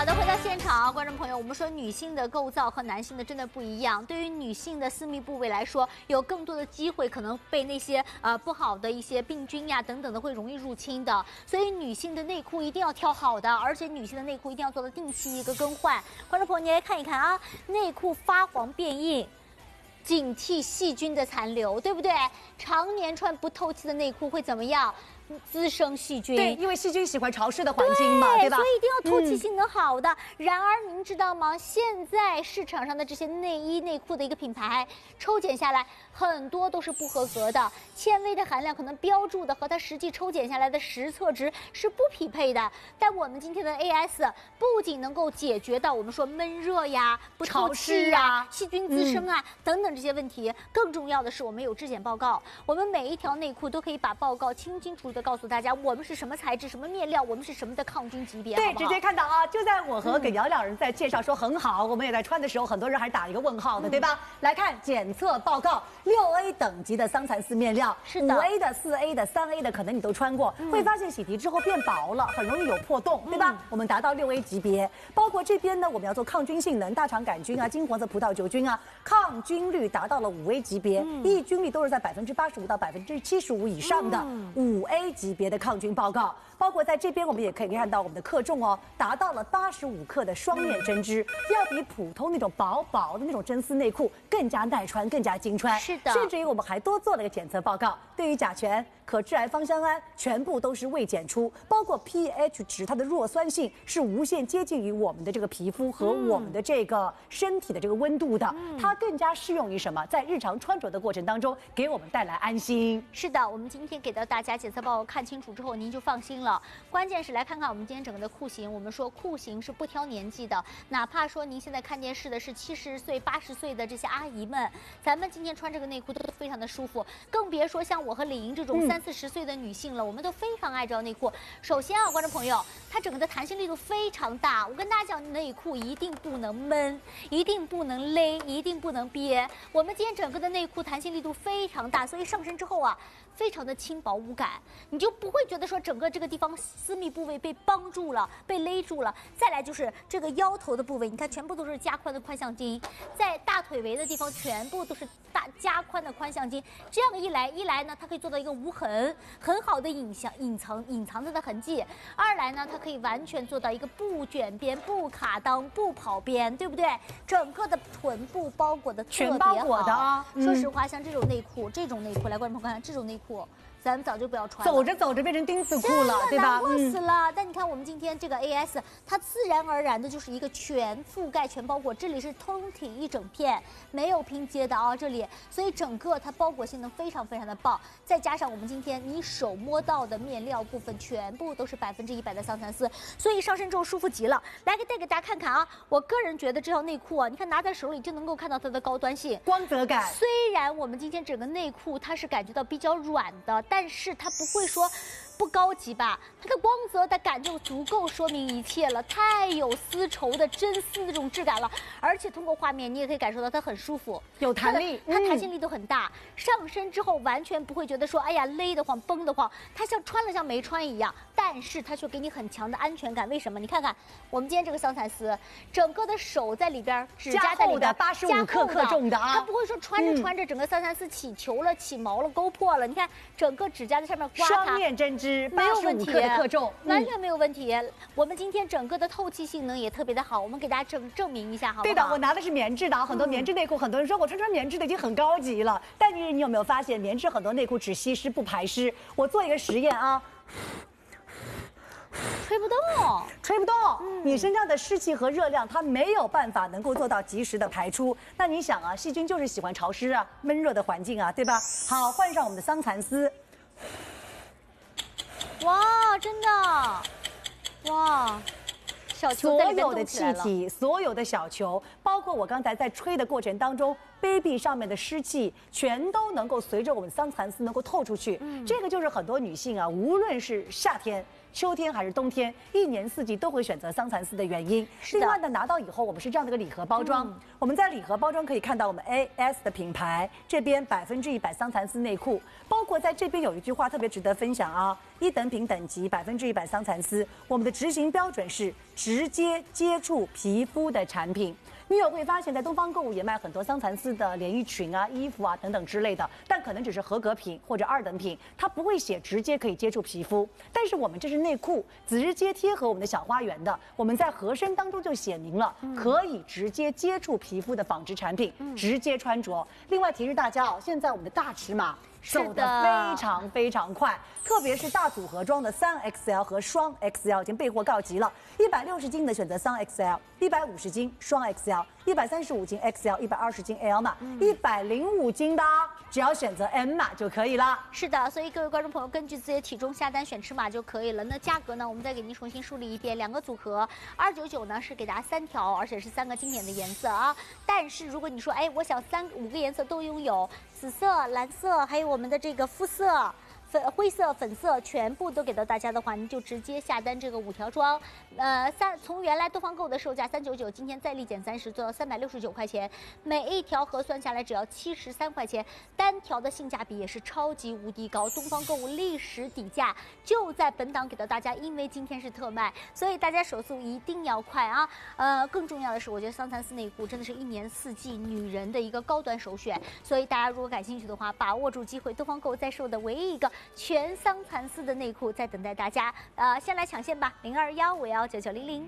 好的，回到现场，观众朋友，我们说女性的构造和男性的真的不一样。对于女性的私密部位来说，有更多的机会可能被那些不好的一些病菌呀等等的会容易入侵的。所以女性的内裤一定要挑好的，而且女性的内裤一定要做到定期一个更换。观众朋友，你来看一看啊，内裤发黄变硬。 警惕细菌的残留，对不对？常年穿不透气的内裤会怎么样？滋生细菌。 对，因为细菌喜欢潮湿的环境嘛，对吧？ 所以一定要透气性能好的。然而您知道吗？现在市场上的这些内衣内裤的一个品牌，抽检下来很多都是不合格的，纤维的含量可能标注的和它实际抽检下来的实测值是不匹配的。但我们今天的 AS 不仅能够解决到我们说闷热呀、不透气啊、细菌滋生啊等等这些问题，更重要的是我们有质检报告，我们每一条内裤都可以把报告清清楚楚的告诉大家，我们是什么材质、什么面料，我们是什么的抗菌级别。 对， 好不好直接看到啊，就在我和耿瑶两人在介绍说很好，我们也在穿的时候，很多人还打一个问号的，对吧？来看检测报告，6A 等级的桑蚕丝面料， 是的 ，5A 的、4A 的、3A 的，可能你都穿过，会发现洗涤之后变薄了，很容易有破洞，对吧？我们达到6A 级别，包括这边呢，我们要做抗菌性能，大肠杆菌啊、金黄色葡萄球菌啊，抗菌率达到了5A 级别，抑菌率都是在85%到75%以上的5A 级别的抗菌报告。包括在这边，我们也可以看到我们的克重哦，达到了85克的双面针织，要比普通那种薄薄的那种针丝内裤更加耐穿、更加经穿。 是的， 甚至于我们还多做了一个检测报告，对于甲醛、可致癌芳香胺全部都是未检出，包括 pH 值，它的弱酸性是无限接近于我们的这个皮肤和我们的这个身体的这个温度的，它更加适用于什么？在日常穿着的过程当中，给我们带来安心。 是的，我们今天给到大家检测报告看清楚之后，您就放心了。关键是来看看我们今天整个的裤型，我们说裤型是不挑年纪的，哪怕说您现在看电视的是70岁、80岁的这些阿姨们，咱们今天穿这个内裤都非常的舒服，更别说像我和李莹这种30、40岁的女性了，我们都非常爱这条内裤。首先啊，观众朋友，它整个的弹性力度非常大，我跟大家讲，内裤一定不能闷，一定不能勒，一定不能憋。我们今天整个的内裤弹性力度非常大，所以上身之后啊，非常的轻薄无感，你就不会觉得说整个这个地方私密部位被绑住了、被勒住了。再来就是这个腰头的部位，你看全部都是加宽的宽向筋，在大腿围的地方全部都是加宽的宽向筋。这样一来呢，它可以做到一个无痕，很好的隐藏它的痕迹；二来呢，它可以完全做到一个不卷边、不卡裆、不跑边，对不对？整个的臀部包裹的特别好。 全包裹的啊！ 说实话，像这种内裤，来，观众朋友看这种内裤。咱们早就不要穿了， 走着走着变成钉子裤了，对吧？ 难过死了。但你看我们今天这个 AS， 它自然而然的就是一个全覆盖、全包裹，这里是通体一整片，没有拼接的啊，这里，所以整个它包裹性能非常非常的棒。再加上我们今天你手摸到的面料部分全部都是100%的桑蚕丝，所以上身之后舒服极了。来带给大家看看啊，我个人觉得这条内裤啊，你看拿在手里就能够看到它的高端性、 光泽感。 虽然我们今天整个内裤它是感觉到比较软的。但是它不会说不高级吧？它的光泽的感就足够说明一切了，太有丝绸的真丝的这种质感了，而且通过画面你也可以感受到它很舒服， 有弹力， 它弹性力度很大，上身之后完全不会觉得说哎呀勒得慌、绷得慌，它像穿了像没穿一样，但是它却给你很强的安全感。为什么？你看看我们今天这个桑蚕丝，整个的手在里边，指甲在里边 ，85克重的啊， 它不会说穿着穿着整个桑蚕丝起球了、起毛了、勾破了。你看整个指甲在上面刮它， 双面针织，85克的克重， 完全没有问题。我们今天整个的透气性能也特别的好，我们给大家证明一下，好不好？ 对的，我拿的是棉质的，很多棉质内裤，很多人说我穿棉质的已经很高级了，但是你有没有发现，棉质很多内裤只吸湿不排湿？我做一个实验啊。 吹不动， 吹不动。你身上的湿气和热量，它没有办法能够做到及时的排出。那你想啊，细菌就是喜欢潮湿啊、闷热的环境啊，对吧？好，换上我们的桑蚕丝。 哇，真的，哇！ 所有的气体，所有的小球，包括我刚才在吹的过程当中，baby 上面的湿气，全都能够随着我们桑蚕丝能够透出去。这个就是很多女性啊，无论是夏天、 秋天还是冬天，一年四季都会选择桑蚕丝的原因。另外呢，拿到以后我们是这样的一个礼盒包装，我们在礼盒包装可以看到我们 AS 的品牌，这边100%桑蚕丝内裤，包括在这边有一句话特别值得分享啊，1等品等级100%桑蚕丝，我们的执行标准是直接接触皮肤的产品。你有会发现，在东方购物也卖很多桑蚕丝的连衣裙啊、衣服啊等等之类的，但可能只是合格品或者2等品，它不会写直接可以接触皮肤。但是我们这是内裤，直接贴合我们的小花园的，我们在盒身当中就写明了，可以直接接触皮肤的纺织产品，直接穿着。另外提示大家哦，现在我们的大尺码走得非常快，特别是大组合装的3XL 和双 XL 已经备货告急了。160斤的选择3XL，150斤双 XL，135斤 XL，120斤 L 码，105斤的只要选择 M 码就可以了。 是的，所以各位观众朋友根据自己的体重下单选尺码就可以了。那价格呢，我们再给您重新梳理一遍，2个组合299呢是给大家3条，而且是3个经典的颜色啊。但是如果你说，哎，我想5个颜色都拥有，紫色、蓝色，还有我们的这个肤色。灰色、粉色全部都给到大家的话，您就直接下单这个5条装，从原来东方购的售价399，今天再立减30，做到369块钱，每一条核算下来只要73块钱，单条的性价比也是超级无敌高。东方购物历史底价就在本档给到大家，因为今天是特卖，所以大家手速一定要快啊！更重要的是，我觉得桑蚕丝内裤真的是1年4季女人的一个高端首选，所以大家如果感兴趣的话，把握住机会，东方购在售的唯一一个全桑蚕丝的内裤在等待大家，先来抢线吧，0215199900。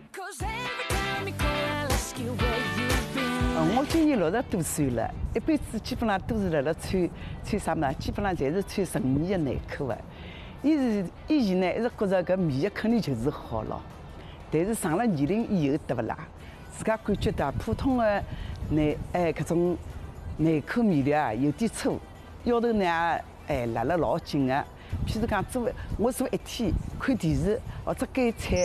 我今年60多岁了，一辈子基本上都是辣穿啥嘛？基本上侪是穿纯棉的内裤的。以前呢，一直觉着搿棉的肯定就是好咯，但是上了年龄以后，对不啦？自家感觉到普通的搿种内裤棉料啊，有点粗，腰头呢勒了老紧的。譬如讲我做一天看电视或者赶菜，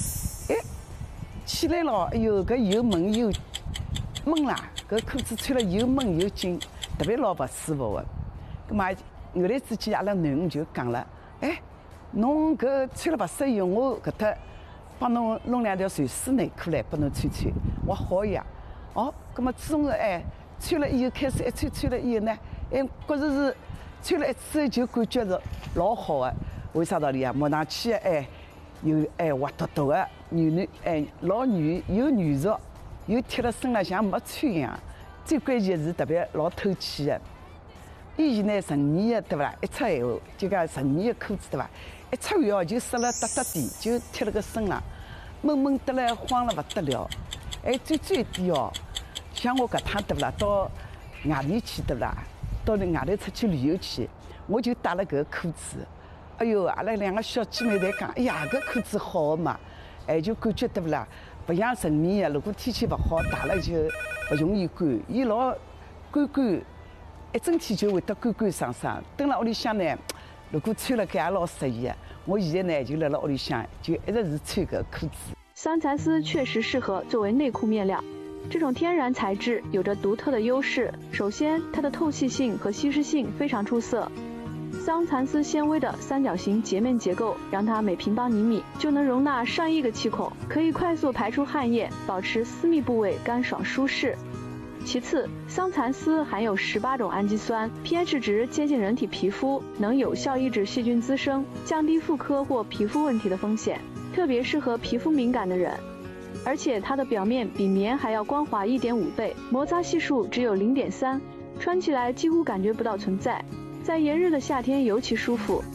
起来了，哎哟，搿又闷又闷啦，搿裤子穿了又闷又紧，特别老勿舒服的。葛末后来之前阿拉囡恩就讲了，侬搿穿了勿适宜，我搿搭帮侬弄2条蚕丝内裤来拨侬穿穿。我好呀，葛末自从穿了以后开始一穿了以后呢，觉着是。穿了一次就感觉是老好的，为啥道理啊？摸上去有滑嘟嘟的，老软又软熟，又贴了身浪像没穿一样。最关键是特别老透气的。以前呢纯棉的对不啦？一出闲话就讲纯棉的裤子对吧？一出汗哦就湿了哒哒地，就贴了个身浪，闷闷得来慌了不得了。最一点哦，像我搿趟对不啦？到外地去对不啦？到外头出去旅游去，我就带了搿个裤子。哎哟，阿拉2个小姐妹侪讲，哎呀，搿裤子好嘛，就感觉对不啦？不像纯棉的，如果天气勿好，戴了就不容易干，伊老干，一整天就会得干爽爽。蹲辣屋里向呢，如果穿了搿也老适宜的。我现在呢就辣辣屋里向，就一直是穿搿裤子。 桑蚕丝确实适合作为内裤面料。这种天然材质有着独特的优势。首先，它的透气性和吸湿性非常出色。桑蚕丝纤维的三角形截面结构，让它每平方厘米就能容纳上亿个气孔，可以快速排出汗液，保持私密部位干爽舒适。其次，桑蚕丝含有18种氨基酸 ，pH 值接近人体皮肤，能有效抑制细菌滋生，降低妇科或皮肤问题的风险，特别适合皮肤敏感的人。而且它的表面比棉还要光滑1.5倍，摩擦系数只有0.3，穿起来几乎感觉不到存在，在炎热的夏天尤其舒服。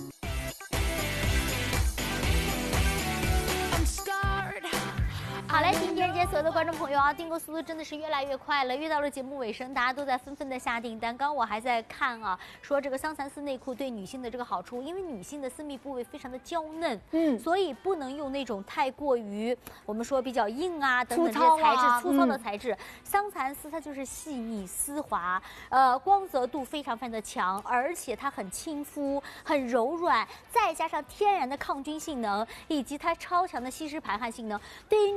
好嘞，今天所有的观众朋友啊，订购速度真的是越来越快了。越到了节目尾声，大家都在纷纷的下订单。刚刚我还在看啊，说这个桑蚕丝内裤对女性的这个好处，因为女性的私密部位非常的娇嫩，所以不能用那种太过于我们说比较硬啊等等这些材质粗糙的材质。桑蚕丝它就是细腻丝滑，光泽度非常的强，而且它很亲肤、很柔软，再加上天然的抗菌性能以及它超强的吸湿排汗性能，对于女性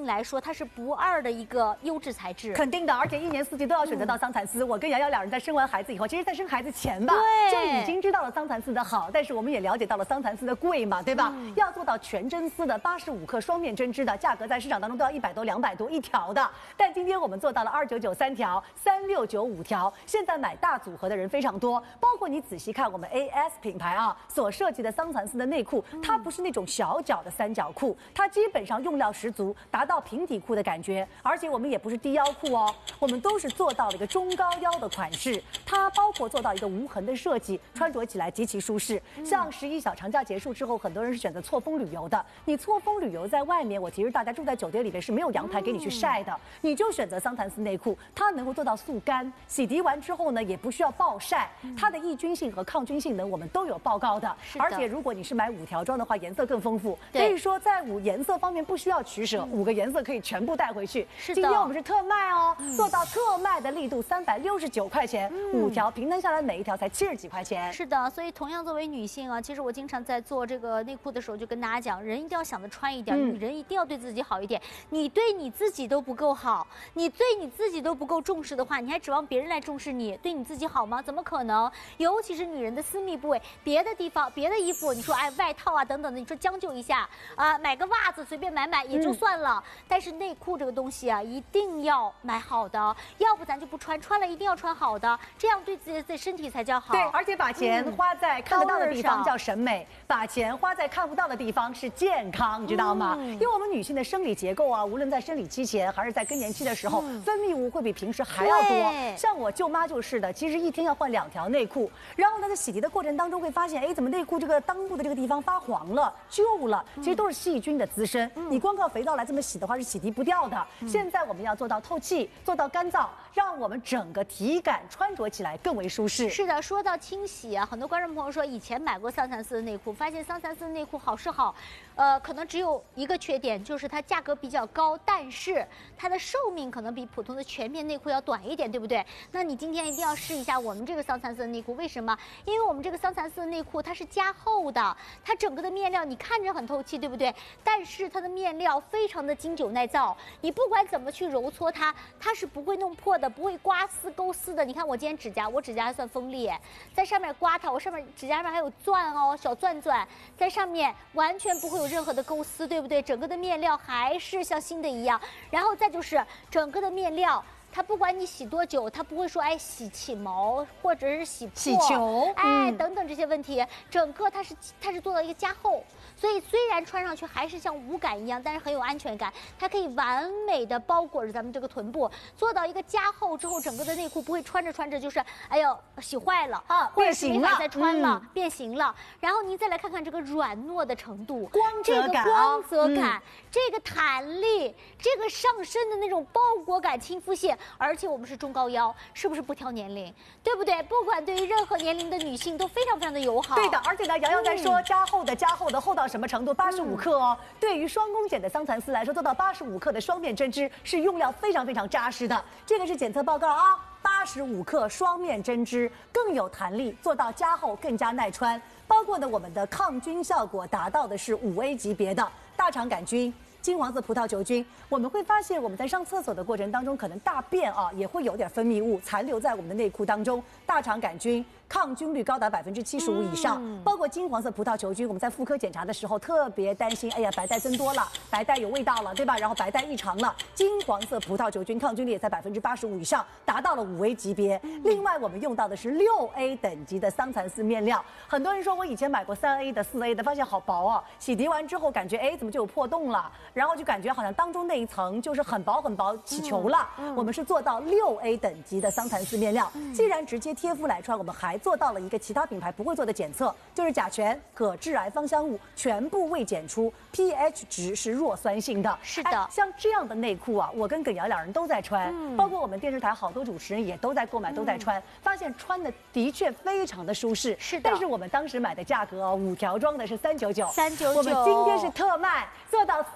性来说，它是不二的一个优质材质。 肯定的，而且一年四季都要选择到桑蚕丝。我跟瑶瑶两人在生完孩子以后，其实在生孩子前吧，就已经知道了桑蚕丝的好，但是我们也了解到了桑蚕丝的贵嘛，对吧？要做到全真丝的85克双面针织的，价格在市场当中都要100多、200多一条的。但今天我们做到了299 3条，3695 5条。现在买大组合的人非常多，包括你仔细看我们 AS 品牌啊所设计的桑蚕丝的内裤，它不是那种小脚的三角裤，它基本上用料十足，达到平底裤的感觉。而且我们也不是低腰裤哦，我们都是做到了一个中高腰的款式，它包括做到一个无痕的设计，穿着起来极其舒适。像11小长假结束之后，很多人是选择错峰旅游的。你错峰旅游在外面，我其实大家住在酒店里面是没有阳台给你去晒的，你就选择桑蚕丝内裤，它能够做到速干，洗涤完之后呢也不需要暴晒，它的抑菌性和抗菌性能我们都有报告的。而且如果你是买5条装的话，颜色更丰富，所以说在颜色方面不需要取舍，5个颜色可以全部带回去。今天我们是特卖哦，做到特卖的力度，369块钱，5条平摊下来每一条才70几块钱。 是的，所以同样作为女性啊，其实我经常在做这个内裤的时候就跟大家讲，人一定要想着穿一点，女人一定要对自己好一点。你对你自己都不够好，你对你自己都不够重视的话，你还指望别人来重视你，对你自己好吗？怎么可能？尤其是女人的私密部位，别的地方、别的衣服，你说哎外套啊等等的，你说将就一下啊，买个袜子随便买也就算了，但是内裤这个东西啊，一定要买好的，要不咱就不穿，穿了一定要穿好的，这样对自己的身体才叫好。 对，而且把钱花在看得到的地方叫审美，把钱花在看不到的地方是健康，你知道吗？因为我们女性的生理结构啊，无论在生理期前还是在更年期的时候，分泌物会比平时还要多。像我舅妈就是的，其实一天要换2条内裤，然后呢，在洗涤的过程当中会发现，哎，怎么内裤这个裆部的这个地方发黄了、旧了？其实都是细菌的滋生。你光靠肥皂来这么洗的话是洗涤不掉的。现在我们要做到透气，做到干燥，让我们整个体感穿着起来更为舒适。 是的，说到清洗啊，很多观众朋友说以前买过桑蚕丝的内裤，发现桑蚕丝的内裤好是好，可能只有一个缺点，就是它价格比较高，但是它的寿命可能比普通的全面内裤要短一点，对不对？那你今天一定要试一下我们这个桑蚕丝的内裤，为什么？因为我们这个桑蚕丝的内裤它是加厚的，它整个的面料你看着很透气，对不对？但是它的面料非常的经久耐造，你不管怎么去揉搓它，它是不会弄破的，不会刮丝勾丝的。你看我今天指甲，我指甲还算锋利，在上面刮它，我上面指甲上还有钻哦，小钻钻在上面，完全不会有任何的勾丝，对不对？整个的面料还是像新的一样。然后再就是整个的面料，它不管你洗多久，它不会说哎洗起毛或者是洗球哎等等这些问题，整个它是做到一个加厚，所以虽然穿上去还是像无感一样，但是很有安全感，它可以完美的包裹着咱们这个臀部，做到一个加厚之后，整个的内裤不会穿着穿着就是哎呦洗坏了啊， 变形了， 再穿了变形了。然后您再来看看这个软糯的程度， 光泽感、 光泽感，这个弹力，这个上身的那种包裹感、亲肤性。而且我们是中高腰，是不是不挑年龄，对不对？不管对于任何年龄的女性都非常非常的友好。 对的，而且呢，瑶瑶在说加厚的厚到什么程度？85克哦。对于双工检的桑蚕丝来说，做到85克的双面针织是用料非常非常扎实的。这个是检测报告啊，85克双面针织更有弹力，做到加厚更加耐穿。包括呢，我们的抗菌效果达到的是5A 级别的大肠杆菌。金黄色葡萄球菌，我们会发现我们在上厕所的过程当中，可能大便啊也会有点分泌物残留在我们的内裤当中。大肠杆菌抗菌率高达75%以上，包括金黄色葡萄球菌，我们在妇科检查的时候特别担心，哎呀白带增多了，白带有味道了，对吧？然后白带异常了，金黄色葡萄球菌抗菌率也在85%以上，达到了5A 级别。另外我们用到的是6A 等级的桑蚕丝面料，很多人说我以前买过3A 的、4A 的，发现好薄啊，洗涤完之后感觉哎怎么就有破洞了？然后就感觉好像当中那一层就是很薄很薄起球了。我们是做到6A 等级的桑蚕丝面料，既然直接贴肤来穿，我们还做到了一个其他品牌不会做的检测，就是甲醛、可致癌芳香物全部未检出 ，pH 值是弱酸性的。 是的， 像这样的内裤啊，我跟耿瑶两人都在穿，包括我们电视台好多主持人也都在购买，都在穿，发现穿的的确非常的舒适。 是的， 但是我们当时买的价格哦，5条装的是399，399，我们今天是特卖，做到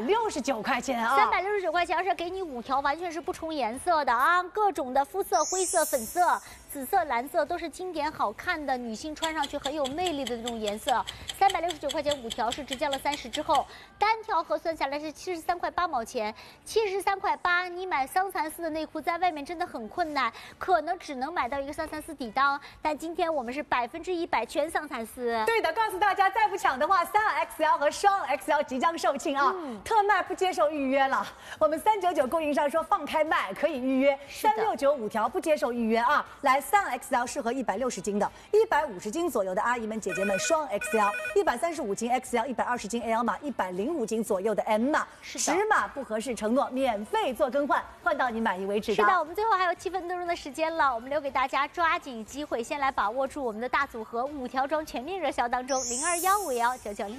369块钱啊 ，369块钱，而且给你5条，完全是不重颜色的啊，各种的肤色、灰色、粉色、紫色、蓝色都是经经典好看的女性穿上去很有魅力的这种颜色。369块钱5条是直降了30之后，单条核算下来是73块8毛钱，73块8，你买桑蚕丝的内裤在外面真的很困难，可能只能买到一个桑蚕丝底裆。但今天我们是100%全桑蚕丝。 对的，告诉大家，再不抢的话，3XL 和双 XL 即将售罄啊，特卖不接受预约了。我们399供应商说放开卖，可以预约，369 5条不接受预约啊。来，3XL 适合160斤的，150斤左右的阿姨们、姐姐们，双 XL，135斤 XL，120斤 L 码，105斤左右的 M 码，尺码不合适，承诺免费做更换，换到你满意为止的。 是的，我们最后还有7分多钟的时间了，我们留给大家抓紧机会，先来把握住我们的大组合5条装全面热销当中，0215119900。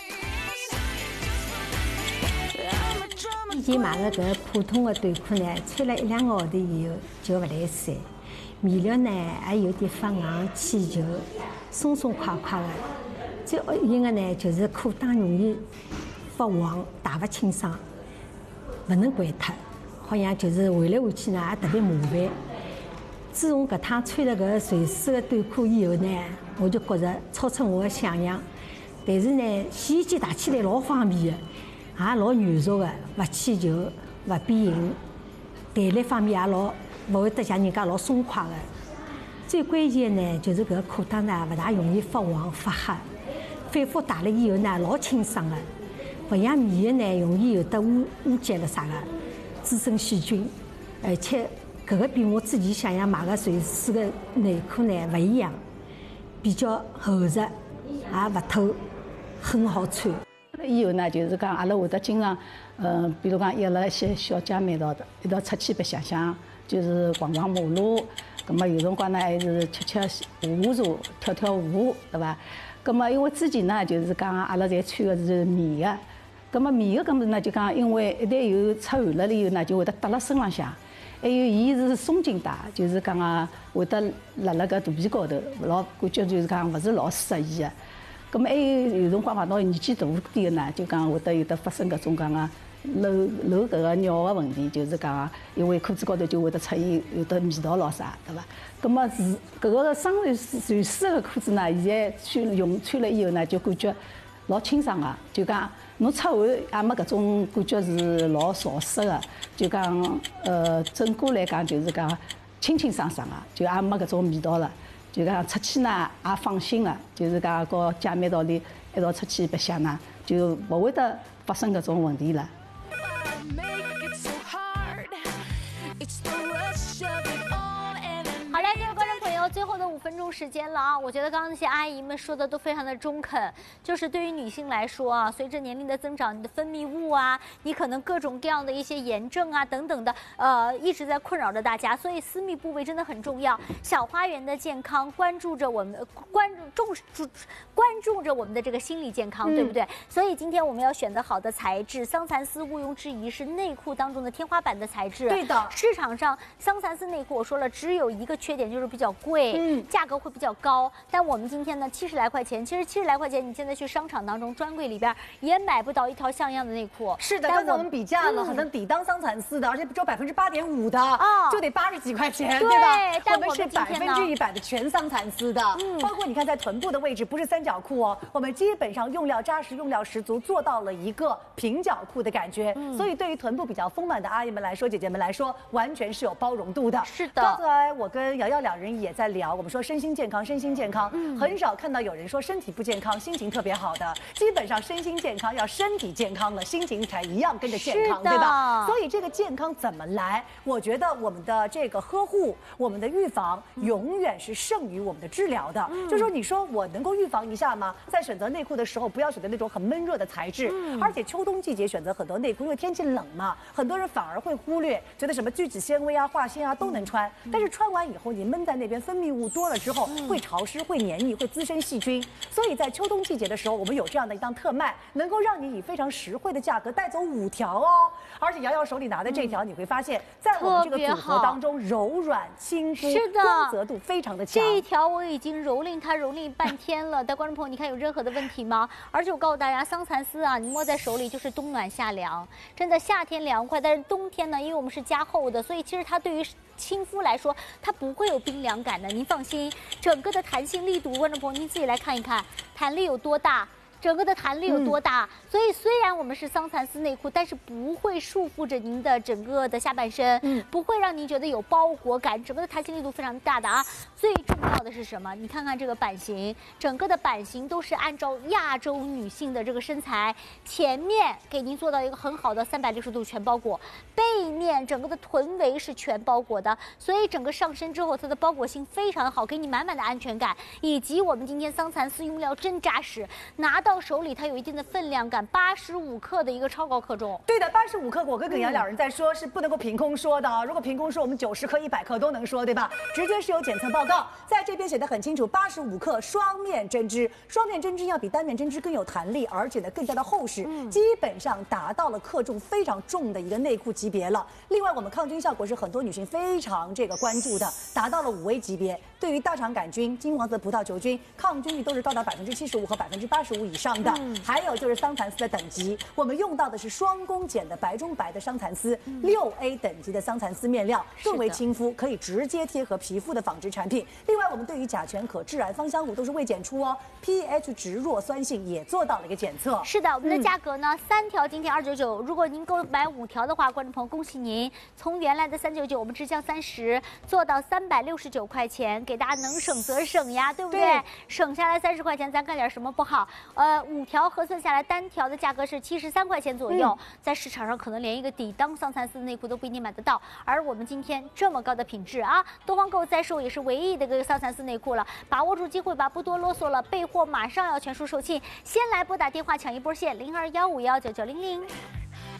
以前买的搿普通的短裤呢，穿了1、2个号头以后就勿来塞，面料呢还有点发硬、起球、松松垮垮的。最恶心的呢就是裤裆容易发黄、打勿清爽，勿能掼脱，好像就是换来换去呢也特别麻烦。自从搿趟穿了搿垂丝的短裤以后呢，我就觉着超出我的想象。但是呢，洗衣机洗起来老方便的，也老软熟的，勿起球、勿变形，弹力方面也老勿会得像人家老松快的。最关键的呢，就是搿裤裆呢勿大容易发黄发黑，反复洗了以后呢老清爽的，勿像棉的呢容易有得污结了啥的，滋生细菌，而且。搿个比我之前想象买个垂丝的内裤呢勿一样，比较厚实，也勿透，很好穿。 以后呢，就是讲阿拉会得经常，比如讲约了一些小姐妹一道出去白相相，就是逛逛马路。葛么有辰光呢，还是吃舞茶、跳跳舞，对伐？葛么因为之前呢，就是讲阿拉侪穿的是棉的，葛么棉的搿么呢就讲，因为一旦有出汗了以后呢，就会得搭辣身浪向。还有，伊是松紧带，就是讲啊，会得辣辣搿肚皮高头，老感觉就是讲勿是老适宜的。咁么还有辰光碰到年纪大点的呢，就讲会得有得发生搿种讲啊漏搿个尿的问题，就是讲因为裤子高头就会得出现有得味道咯啥，对伐？咁么是搿个双垂丝的裤子呢，现在穿了以后呢，就感觉老清爽个，就讲。侬出汗也没搿种感觉是老潮湿的，就讲整个来讲就是讲清清爽爽的，就也没搿种味道了。就讲出去呢也放心的，就是讲和姐妹道里一道出去白相呢，就勿会得发生搿种问题了。 好嘞，各位观众朋友，最后的5分钟时间了啊！我觉得刚刚那些阿姨们说的都非常的中肯，就是对于女性来说啊，随着年龄的增长，你的分泌物啊，你可能各种各样的一些炎症啊等等的，一直在困扰着大家，所以私密部位真的很重要。小花园的健康，关注着我们的这个心理健康，对不对？所以今天我们要选择好的材质，桑蚕丝毋庸置疑是内裤当中的天花板的材质。 对的， 市场上桑蚕丝内裤我说了，只有一个缺点就是比较贵，价格会比较高。但我们今天呢，70来块钱，其实70来块钱，你现在去商场当中专柜里边也买不到一条像样的内裤。 是的，刚才我们比价了，可能底裆桑蚕丝的，而且只有8.5%的，就得80几块钱，对吧？我们是100%的全桑蚕丝的，包括你看在臀部的位置，不是三角裤哦，我们基本上用料扎实，用料十足，做到了一个平角裤的感觉。所以对于臀部比较丰满的阿姨们来说，姐姐们来说，完全是有包容度的。 是的。 刚才我跟瑶瑶2人也在聊，我们说身心健康，身心健康，很少看到有人说身体不健康，心情特别好的。基本上身心健康要身体健康了，心情才一样跟着健康，对吧？所以这个健康怎么来？我觉得我们的这个呵护，我们的预防，永远是胜于我们的治疗的。就说你说我能够预防一下吗？在选择内裤的时候，不要选择那种很闷热的材质，而且秋冬季节选择很多内裤，因为天气冷嘛，很多人反而会忽略，觉得什么聚酯纤维啊、化纤啊都能穿，但是穿完以后你闷在那边，分泌物多了之后会潮湿、会黏腻、会滋生细菌。所以在秋冬季节的时候，我们有这样的一档特卖，能够让你以非常实惠的价格带走5条哦。而且瑶瑶手里拿的这条，你会发现在我们这个组合当中柔软亲肤，光泽度非常的强。 这一条我已经蹂躏半天了，但观众朋友，你看有任何的问题吗？而且我告诉大家，桑蚕丝啊，你摸在手里就是冬暖夏凉，真的夏天凉快，但是冬天呢，因为我们是加厚的，所以其实它对于亲肤来说，它不会有冰凉感的，您放心。 整个的弹性力度，观众朋友您自己来看一看，弹力有多大。整个的弹力有多大？所以虽然我们是桑蚕丝内裤，但是不会束缚着您的整个的下半身，不会让您觉得有包裹感，整个的弹性力度非常大的啊。最重要的是什么？你看看这个版型，整个的版型都是按照亚洲女性的这个身材，前面给您做到一个很好的360度全包裹，背面整个的臀围是全包裹的，所以整个上身之后它的包裹性非常好，给你满满的安全感，以及我们今天桑蚕丝用料真扎实，拿到手里它有一定的分量感，85克的一个超高克重。 对的，85克，我跟耿阳两人在说，是不能够凭空说的啊。如果凭空说，我们90克、100克都能说，对吧？直接是有检测报告，在这边写得很清楚，85克双面针织，双面针织要比单面针织更有弹力，而且呢更加的厚实，基本上达到了克重非常重的一个内裤级别了。另外，我们抗菌效果是很多女性非常关注的，达到了5A 级别。对于大肠杆菌、金黄色葡萄球菌，抗菌率都是高达75%和85%以上的。还有就是桑蚕丝的等级，我们用到的是双工碱的白中白的桑蚕丝，6A 等级的桑蚕丝面料，更为亲肤，可以直接贴合皮肤的纺织产品。另外，我们对于甲醛、可致癌、芳香物都是未检出哦 ，pH 值弱酸性也做到了一个检测。 是的，我们的价格呢，3条今天299，如果您购买5条的话，观众朋友恭喜您，从原来的399我们直降30，做到369块钱，给大家能省则省呀，对不对？对，省下来30块钱，咱干点什么不好？5条核算下来，单条的价格是73块钱左右，在市场上可能连一个底档桑蚕丝内裤都不一定买得到。而我们今天这么高的品质啊，东方购再售也是唯一的一个桑蚕丝内裤了，把握住机会吧，不多啰嗦了，备货马上要全数售罄，先来拨打电话抢一波线，0215119900。